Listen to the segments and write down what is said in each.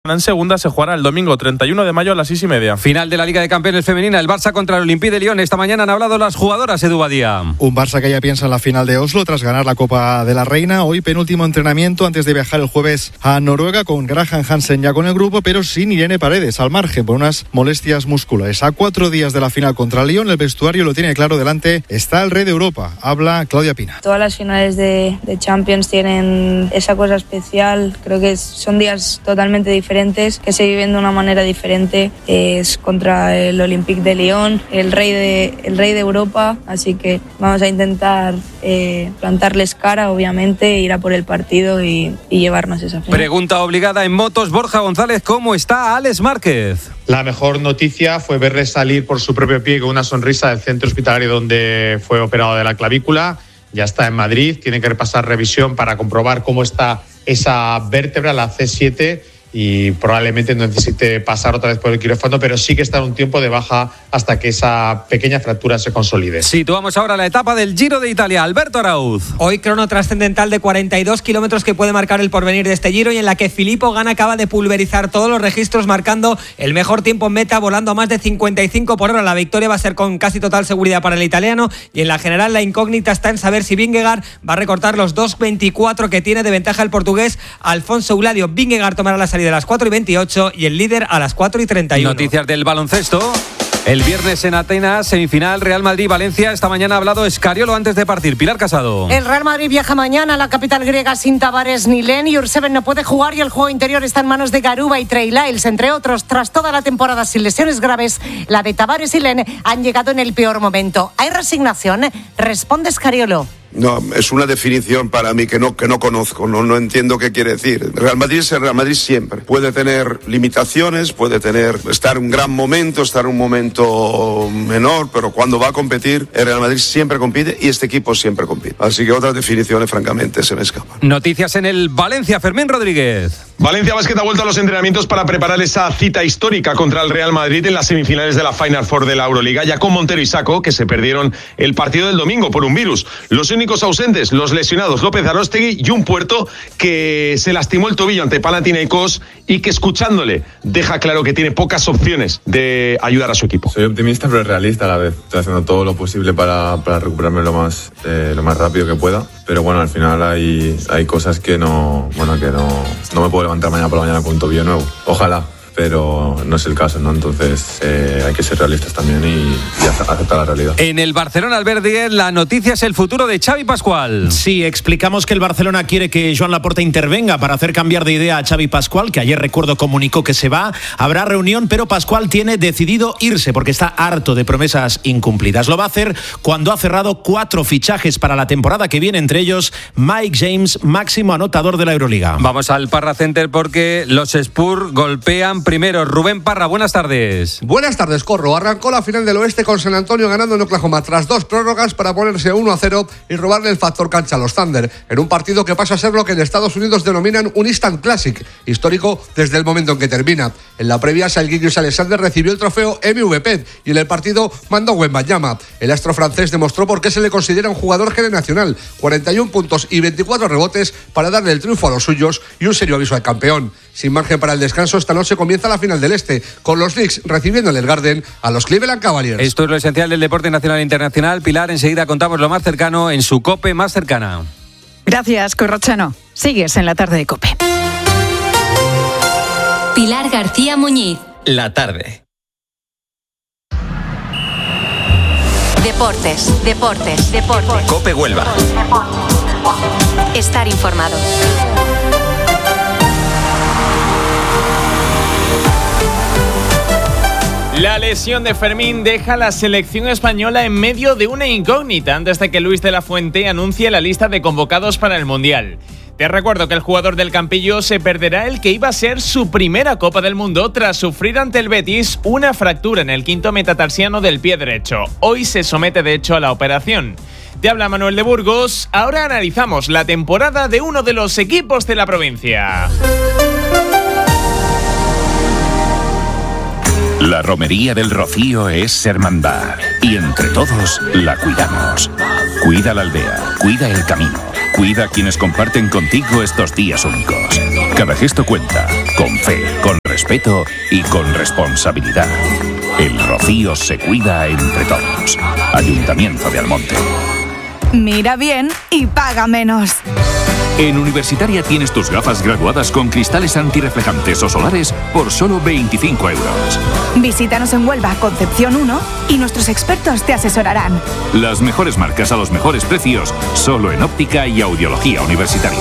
En segunda se jugará el domingo 31 de mayo a las 6:30. Final de la Liga de Campeones femenina, el Barça contra el Olympique de Lyon. Esta mañana han hablado las jugadoras, Edu Badía. Un Barça que ya piensa en la final de Oslo tras ganar la Copa de la Reina. Hoy penúltimo entrenamiento antes de viajar el jueves a Noruega, con Graham Hansen ya con el grupo, pero sin Irene Paredes, al margen por unas molestias musculares. A 4 días de la final contra Lyon, el vestuario lo tiene claro, delante está el rey de Europa. Habla Claudia Pina. Todas las finales de Champions tienen esa cosa especial. Creo que son días totalmente diferentes, que se viven de una manera diferente. Es contra el Olympique de Lyon, el rey de Europa, así que vamos a intentar plantarles cara, obviamente, ir a por el partido y llevarnos esa final. Pregunta obligada en motos, Borja González, ¿cómo está Alex Márquez? La mejor noticia fue verle salir por su propio pie con una sonrisa del centro hospitalario donde fue operado de la clavícula. Ya está en Madrid, tiene que repasar revisión para comprobar cómo está esa vértebra, la C7, y probablemente no necesite pasar otra vez por el quirófano, pero sí que está en un tiempo de baja hasta que esa pequeña fractura se consolide. Situamos ahora la etapa del Giro de Italia. Alberto Arauz. Hoy crono trascendental de 42 kilómetros que puede marcar el porvenir de este Giro, y en la que Filippo Ganna acaba de pulverizar todos los registros, marcando el mejor tiempo en meta, volando a más de 55 por hora. La victoria va a ser con casi total seguridad para el italiano, y en la general la incógnita está en saber si Vingegaard va a recortar los 2.24 que tiene de ventaja el portugués Alfonso Uladio. Vingegaard tomará la salida a las 4:28 y el líder a las 4:31. Noticias del baloncesto. El viernes en Atenas, semifinal Real Madrid-Valencia. Esta mañana ha hablado Escariolo antes de partir. Pilar Casado. El Real Madrid viaja mañana a la capital griega sin Tavares ni Len. Jurseven no puede jugar y el juego interior está en manos de Garuba y Trey Lyles, entre otros. Tras toda la temporada sin lesiones graves, la de Tavares y Len han llegado en el peor momento. ¿Hay resignación? Responde Escariolo. No, es una definición para mí que no conozco, no entiendo qué quiere decir. Real Madrid es el Real Madrid siempre. Puede tener limitaciones, estar en un gran momento, estar en un momento menor, pero cuando va a competir, el Real Madrid siempre compite y este equipo siempre compite. Así que otras definiciones, francamente, se me escapan. Noticias en el Valencia, Fermín Rodríguez. Valencia Basket ha vuelto a los entrenamientos para preparar esa cita histórica contra el Real Madrid en las semifinales de la Final Four de la Euroliga, ya con Montero y Sacco, que se perdieron el partido del domingo por un virus. Los únicos ausentes, los lesionados López Aróstegui y un Puerto que se lastimó el tobillo ante Panathinaikos y que, escuchándole, deja claro que tiene pocas opciones de ayudar a su equipo. Soy optimista pero realista a la vez. Estoy haciendo todo lo posible para recuperarme lo más rápido que pueda. Pero bueno, al final hay cosas que no me puedo levantar mañana por la mañana con un tobillo nuevo. Ojalá, pero no es el caso, ¿no? Entonces hay que ser realistas también y aceptar la realidad. En el Barcelona, Albert Díez, la noticia es el futuro de Xavi Pascual. Sí, explicamos que el Barcelona quiere que Joan Laporta intervenga para hacer cambiar de idea a Xavi Pascual, que ayer, recuerdo, comunicó que se va. Habrá reunión, pero Pascual tiene decidido irse porque está harto de promesas incumplidas. Lo va a hacer cuando ha cerrado 4 fichajes para la temporada que viene, entre ellos Mike James, máximo anotador de la Euroliga. Vamos al Parra Center porque los Spurs golpean primero. Rubén Parra, buenas tardes. Buenas tardes, Corro. Arrancó la final del oeste con San Antonio ganando en Oklahoma tras 2 prórrogas para ponerse 1-0 y robarle el factor cancha a los Thunder, en un partido que pasa a ser lo que en Estados Unidos denominan un Instant Classic, histórico desde el momento en que termina. En la previa, Shai Gilgeous-Alexander recibió el trofeo MVP y en el partido mandó Wembanyama. El astro francés demostró por qué se le considera un jugador generacional: 41 puntos y 24 rebotes para darle el triunfo a los suyos y un serio aviso al campeón. Sin margen para el descanso, esta noche comienza la final del Este, con los Knicks recibiendo en el Garden a los Cleveland Cavaliers. Esto es lo esencial del deporte nacional e internacional. Pilar, enseguida contamos lo más cercano en su COPE más cercana. Gracias, Corrochano. Sigues en la tarde de COPE. Pilar García Muñiz. La tarde. Deportes. COPE Huelva. Estar informado. La lesión de Fermín deja a la selección española en medio de una incógnita antes de que Luis de la Fuente anuncie la lista de convocados para el Mundial. Te recuerdo que el jugador del Campillo se perderá el que iba a ser su primera Copa del Mundo tras sufrir ante el Betis una fractura en el quinto metatarsiano del pie derecho. Hoy se somete de hecho a la operación. Te habla Manuel de Burgos. Ahora analizamos la temporada de uno de los equipos de la provincia. La romería del Rocío es hermandad y entre todos la cuidamos. Cuida la aldea, cuida el camino, cuida a quienes comparten contigo estos días únicos. Cada gesto cuenta, con fe, con respeto y con responsabilidad. El Rocío se cuida entre todos. Ayuntamiento de Almonte. Mira bien y paga menos. En Universitaria tienes tus gafas graduadas con cristales antirreflejantes o solares por solo 25 euros. Visítanos en Huelva, Concepción 1, y nuestros expertos te asesorarán. Las mejores marcas a los mejores precios, solo en óptica y audiología universitaria.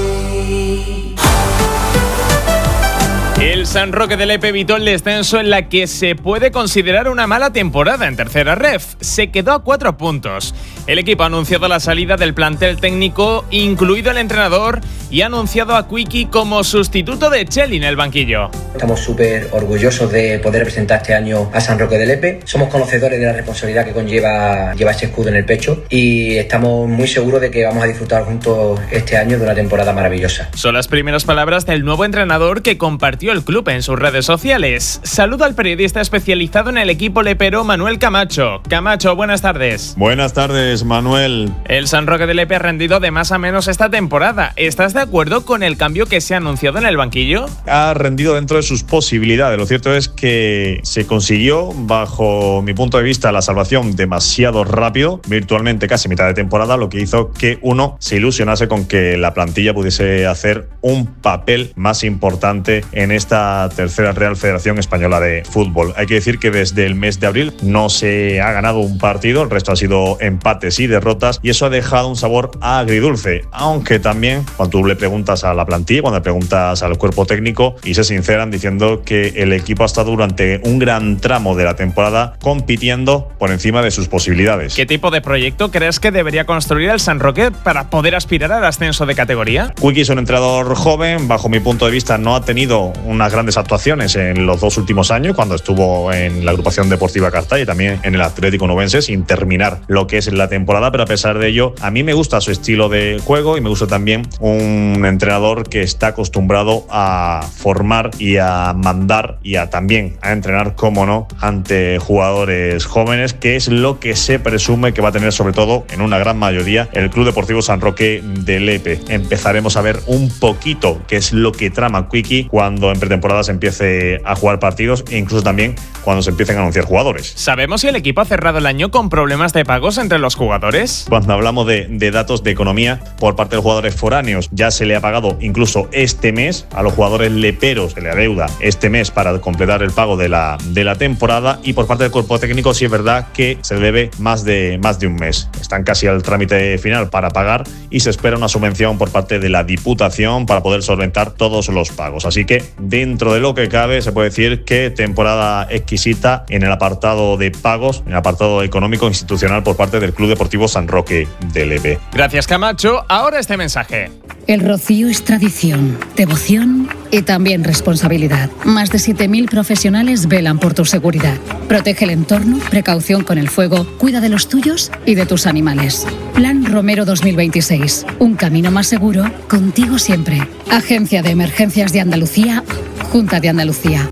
El San Roque de Lepe evitó el descenso en la que se puede considerar una mala temporada en tercera ref. Se quedó a 4 puntos. El equipo ha anunciado la salida del plantel técnico, incluido el entrenador, y ha anunciado a Quiqui como sustituto de Cheli en el banquillo. Estamos súper orgullosos de poder representar este año a San Roque de Lepe. Somos conocedores de la responsabilidad que conlleva llevar ese escudo en el pecho y estamos muy seguros de que vamos a disfrutar juntos este año de una temporada maravillosa. Son las primeras palabras del nuevo entrenador que compartió el club en sus redes sociales. Saludo al periodista especializado en el equipo lepero, Manuel Camacho. Camacho, buenas tardes. Buenas tardes, Manuel. El San Roque de Lepe ha rendido de más a menos esta temporada. ¿Estás de acuerdo con el cambio que se ha anunciado en el banquillo? Ha rendido dentro de sus posibilidades. Lo cierto es que se consiguió, bajo mi punto de vista, la salvación demasiado rápido, virtualmente casi mitad de temporada, lo que hizo que uno se ilusionase con que la plantilla pudiese hacer un papel más importante en esta tercera Real Federación Española de Fútbol. Hay que decir que desde el mes de abril no se ha ganado un partido, el resto ha sido empates y derrotas, y eso ha dejado un sabor agridulce, aunque también cuando tú le preguntas a la plantilla, cuando le preguntas al cuerpo técnico, y se sinceran diciendo que el equipo ha estado durante un gran tramo de la temporada compitiendo por encima de sus posibilidades. ¿Qué tipo de proyecto crees que debería construir el San Roque para poder aspirar al ascenso de categoría? Quiqui es un entrenador joven, bajo mi punto de vista no ha tenido unas grandes actuaciones en los 2 últimos años, cuando estuvo en la agrupación deportiva Cartaya y también en el Atlético Nubense, sin terminar lo que es la temporada, pero a pesar de ello a mí me gusta su estilo de juego y me gusta también un entrenador que está acostumbrado a formar y a mandar y a también a entrenar, como no, ante jugadores jóvenes, que es lo que se presume que va a tener sobre todo en una gran mayoría el Club Deportivo San Roque de Lepe. Empezaremos a ver un poquito qué es lo que trama Quiqui cuando en pretemporada se empiece a jugar partidos e incluso también cuando se empiecen a anunciar jugadores. ¿Sabemos si el equipo ha cerrado el año con problemas de pagos entre los jugadores? Cuando hablamos de datos de economía por parte de los jugadores foráneos, ya se le ha pagado incluso este mes a los jugadores leperos, se le adeuda este mes para completar el pago de la temporada, y por parte del cuerpo técnico sí es verdad que se debe más de un mes. Están casi al trámite final para pagar y se espera una subvención por parte de la Diputación para poder solventar todos los pagos. Así que dentro de lo que cabe se puede decir que temporada exquisita en el apartado de pagos, en el apartado económico institucional por parte del Club Deportivo San Roque de Lepe. Gracias, Camacho. Ahora este mensaje. El Rocío es tradición, devoción y también responsabilidad. Más de 7.000 profesionales velan por tu seguridad. Protege el entorno, precaución con el fuego, cuida de los tuyos y de tus animales. Plan Romero 2026. Un camino más seguro, contigo siempre. Agencia de Emergencias de Andalucía, Junta de Andalucía.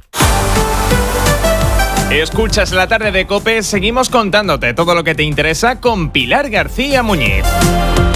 Escuchas La Tarde de COPE. Seguimos contándote todo lo que te interesa con Pilar García Muñiz.